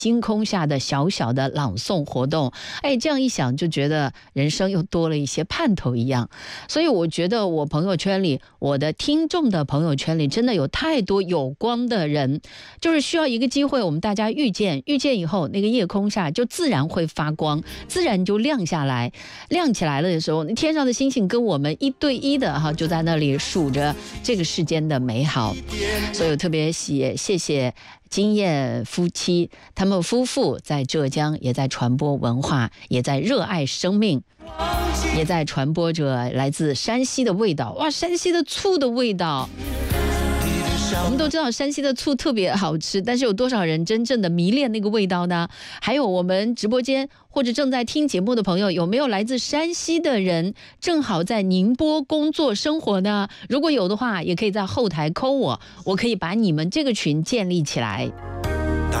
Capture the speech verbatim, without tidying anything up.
星空下的小小的朗诵活动，哎，这样一想就觉得人生又多了一些盼头一样。所以我觉得我朋友圈里，我的听众的朋友圈里，真的有太多有光的人，就是需要一个机会，我们大家遇见，遇见以后，那个夜空下就自然会发光，自然就亮下来，亮起来了的时候，天上的星星跟我们一对一的哈，就在那里数着这个世间的美好。所以我特别喜谢谢金燕夫妻，他们夫妇在浙江也在传播文化，也在热爱生命，也在传播着来自山西的味道。哇，山西的醋的味道，我们都知道山西的醋特别好吃，但是有多少人真正的迷恋那个味道呢？还有我们直播间或者正在听节目的朋友，有没有来自山西的人正好在宁波工作生活呢？如果有的话，也可以在后台 call 我，我可以把你们这个群建立起来。